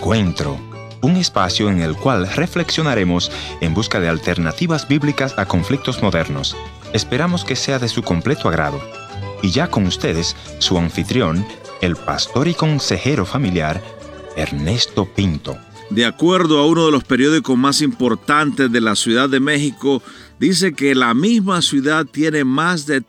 Encuentro, un espacio en el cual reflexionaremos en busca de alternativas bíblicas a conflictos modernos. Esperamos que sea de su completo agrado. Y ya con ustedes, su anfitrión, el pastor y consejero familiar, Ernesto Pinto. De acuerdo a uno de los periódicos más importantes de la Ciudad de México, dice que la misma ciudad tiene más de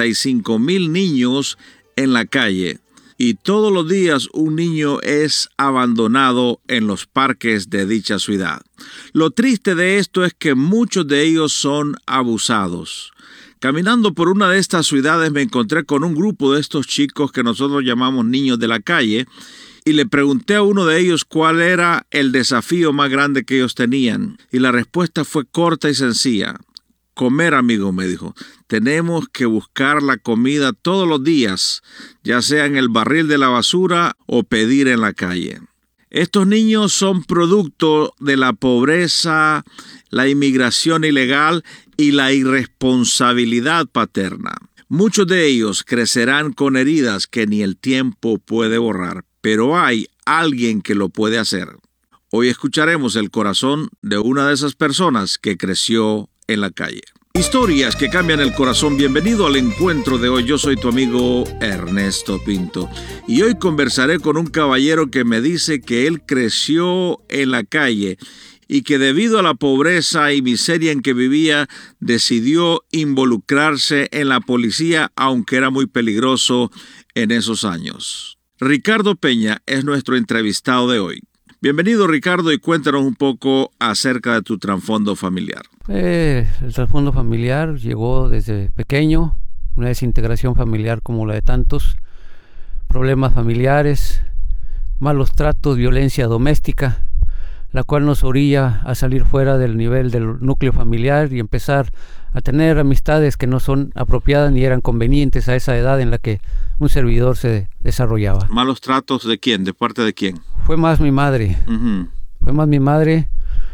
35,000 niños en la calle. Y todos los días un niño es abandonado en los parques de dicha ciudad. Lo triste de esto es que muchos de ellos son abusados. Caminando por una de estas ciudades me encontré con un grupo de estos chicos que nosotros llamamos niños de la calle y le pregunté a uno de ellos cuál era el desafío más grande que ellos tenían. Y la respuesta fue corta y sencilla. Comer, amigo, me dijo. Tenemos que buscar la comida todos los días, ya sea en el barril de la basura o pedir en la calle. Estos niños son producto de la pobreza, la inmigración ilegal y la irresponsabilidad paterna. Muchos de ellos crecerán con heridas que ni el tiempo puede borrar, pero hay alguien que lo puede hacer. Hoy escucharemos el corazón de una de esas personas que creció en la calle. Historias que cambian el corazón. Bienvenido al encuentro de hoy. Yo soy tu amigo Ernesto Pinto. Y hoy conversaré con un caballero que me dice que él creció en la calle y que debido a la pobreza y miseria en que vivía, decidió involucrarse en la policía, aunque era muy peligroso en esos años. Ricardo Peña es nuestro entrevistado de hoy. Bienvenido, Ricardo, y cuéntanos un poco acerca de tu trasfondo familiar. El trasfondo familiar llegó desde pequeño, una desintegración familiar como la de tantos, problemas familiares, malos tratos, violencia doméstica, la cual nos orilla a salir fuera del nivel del núcleo familiar y empezar a tener amistades que no son apropiadas ni eran convenientes a esa edad en la que un servidor se desarrollaba. ¿Malos tratos de quién? ¿De parte de quién? Fue más mi madre. Uh-huh. Fue más mi madre.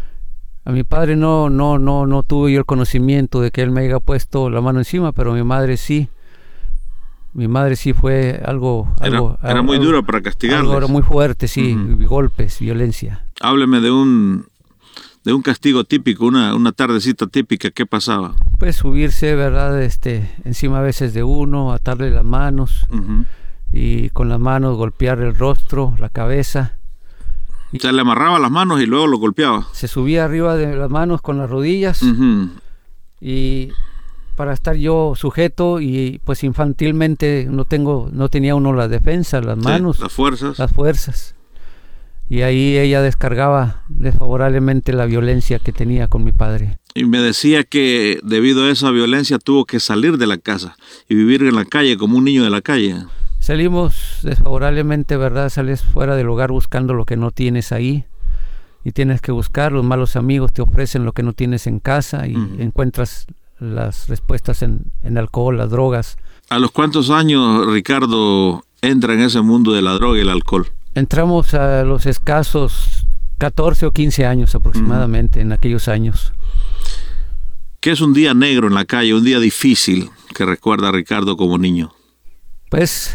A mi padre no tuve yo el conocimiento de que él me haya puesto la mano encima, pero mi madre sí. Mi madre sí fue algo... Era muy duro para castigarles. Algo muy fuerte, sí. Uh-huh. Golpes, violencia. Hábleme de un castigo típico, una tardecita típica. ¿Qué pasaba? Pues subirse, ¿verdad? Encima a veces de uno, atarle las manos. Uh-huh. Y con las manos golpear el rostro, la cabeza. O sea, le amarraba las manos y luego lo golpeaba. Se subía arriba de las manos con las rodillas. Uh-huh. Y para estar yo sujeto y pues infantilmente no tenía uno la defensa, las manos. Sí, las fuerzas. Y ahí ella descargaba desfavorablemente la violencia que tenía con mi padre. Y me decía que debido a esa violencia tuvo que salir de la casa y vivir en la calle como un niño de la calle. Salimos desfavorablemente, ¿verdad? Sales fuera del hogar buscando lo que no tienes ahí y tienes que buscar. Los malos amigos te ofrecen lo que no tienes en casa y encuentras las respuestas en alcohol, las drogas. ¿A los cuántos años, Ricardo, entra en ese mundo de la droga y el alcohol? Entramos a los escasos 14 o 15 años aproximadamente en aquellos años. ¿Qué es un día negro en la calle, un día difícil que recuerda a Ricardo como niño? Pues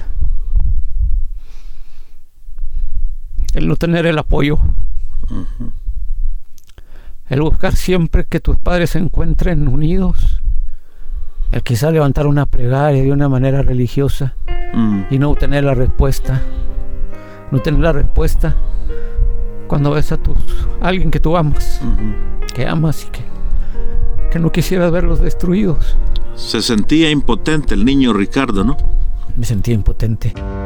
el no tener el apoyo, uh-huh. El buscar siempre que tus padres se encuentren unidos, el quizá levantar una plegaria de una manera religiosa y no obtener la respuesta, cuando ves a alguien que tú amas, uh-huh. Que amas y que no quisieras verlos destruidos. Se sentía impotente el niño Ricardo, ¿no? Me sentía impotente.